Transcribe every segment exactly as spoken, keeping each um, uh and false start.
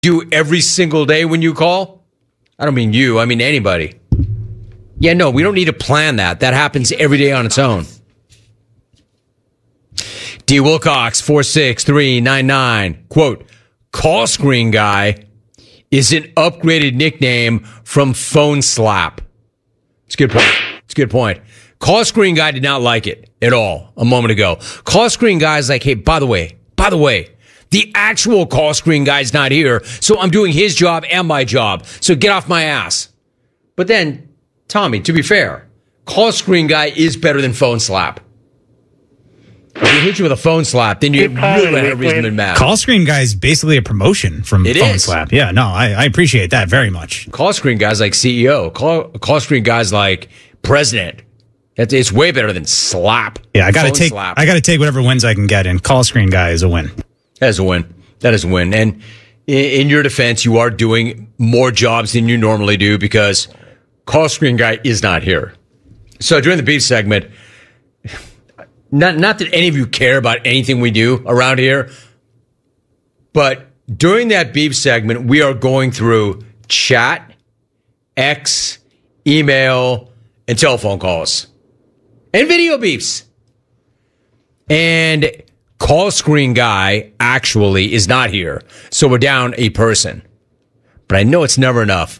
do every single day when you call? I don't mean you, I mean anybody. Yeah, no, we don't need to plan that. That happens every day on its own. D. Wilcox, four six three nine nine, quote, call screen guy is an upgraded nickname from phone slap. It's a good point. It's a good point. Call screen guy did not like it at all a moment ago. Call screen guy is like, hey, by the way, by the way, the actual call screen guy's not here, so I'm doing his job and my job. So get off my ass. But then, Tommy, to be fair, call screen guy is better than phone slap. If he hit you with a phone slap, then you really had a reason to be mad. Call screen guy is basically a promotion from it phone is. slap. Yeah, no, I, I appreciate that very much. Call screen guys like C E O. Call call screen guys like president. It's, it's way better than slap. Yeah, I got to Phone take slap. I got to take whatever wins I can get, and call screen guy is a win. That is a win. That is a win. And in, in your defense, you are doing more jobs than you normally do because call screen guy is not here. So during the beef segment, not not that any of you care about anything we do around here, but during that beef segment, we are going through chat, X, email, and telephone calls. And video beefs. And call screen guy actually is not here. So we're down a person. But I know it's never enough.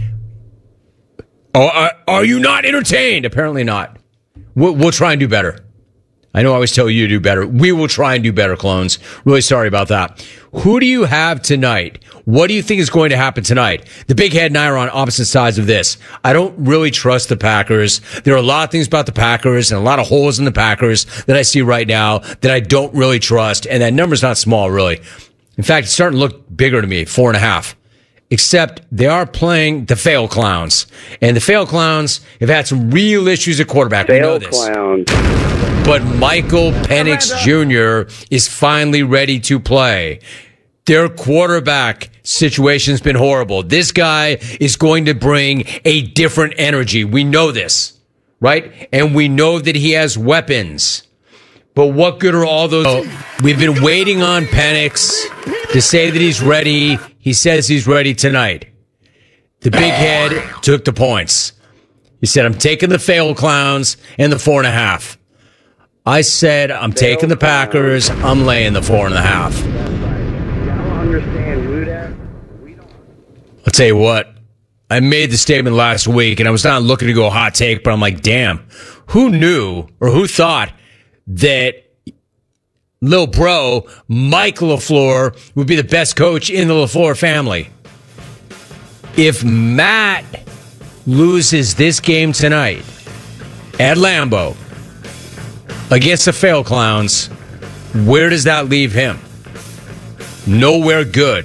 Oh, are, are you not entertained? Apparently not. We'll, we'll try and do better. I know I always tell you to do better. We will try and do better, clones. Really sorry about that. Who do you have tonight? What do you think is going to happen tonight? The Big Head and I are on opposite sides of this. I don't really trust the Packers. There are a lot of things about the Packers and a lot of holes in the Packers that I see right now that I don't really trust. And that number's not small, really. In fact, it's starting to look bigger to me, four and a half. Except they are playing the fail clowns. And the fail clowns have had some real issues at quarterback. Fail we know this. Clowns. But Michael Penix Junior is finally ready to play. Their quarterback situation's been horrible. This guy is going to bring a different energy. We know this, right? And we know that he has weapons. But what good are all those? Oh, we've been waiting on Penix to say that he's ready. He says he's ready tonight. The Big Head took the points. He said, I'm taking the fail clowns and the four and a half. I said, I'm fail taking the Packers. Clowns. I'm laying the four and a half. I don't understand who that. I'll tell you what. I made the statement last week, and I was not looking to go hot take, but I'm like, damn, who knew or who thought that Lil Bro, Mike LaFleur, would be the best coach in the LaFleur family? If Matt loses this game tonight at Lambeau against the fail clowns, where does that leave him? Nowhere good.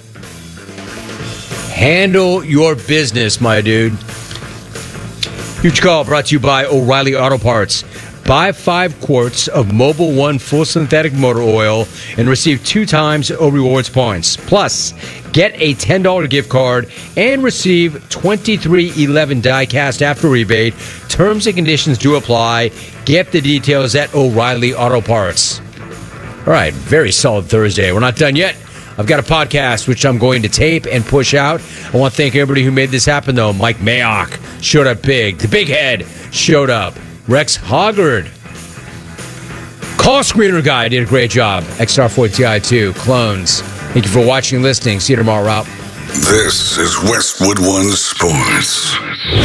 Handle your business, my dude. Huge call brought to you by O'Reilly Auto Parts. Buy five quarts of Mobil One full synthetic motor oil and receive two times O Rewards points. Plus, get a ten dollars gift card and receive twenty-three eleven die-cast after rebate. Terms and conditions do apply. Get the details at O'Reilly Auto Parts. All right, very solid Thursday. We're not done yet. I've got a podcast which I'm going to tape and push out. I want to thank everybody who made this happen, though. Mike Mayock showed up big. The Big Head showed up. Rex Hoggard. Call Screener Guy did a great job. X R four T I two. Clones. Thank you for watching and listening. See you tomorrow, Rob. This is Westwood One Sports.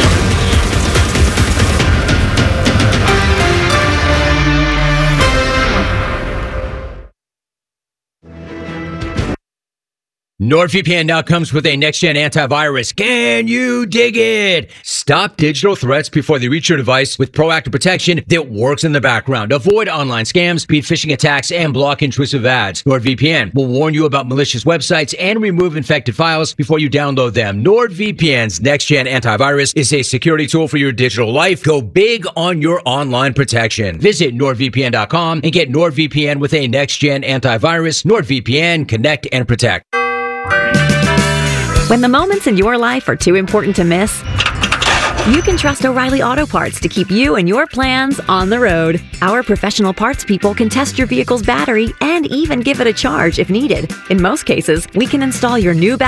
NordVPN now comes with a next-gen antivirus. Can you dig it? Stop digital threats before they reach your device with proactive protection that works in the background. Avoid online scams, beat phishing attacks, and block intrusive ads. NordVPN will warn you about malicious websites and remove infected files before you download them. NordVPN's next-gen antivirus is a security tool for your digital life. Go big on your online protection. Visit nord V P N dot com and get NordVPN with a next-gen antivirus. NordVPN, connect and protect. When the moments in your life are too important to miss, You can trust O'Reilly Auto Parts to keep you and your plans on the road. Our professional parts people can test your vehicle's battery and even give it a charge if needed. In most cases, we can install your new battery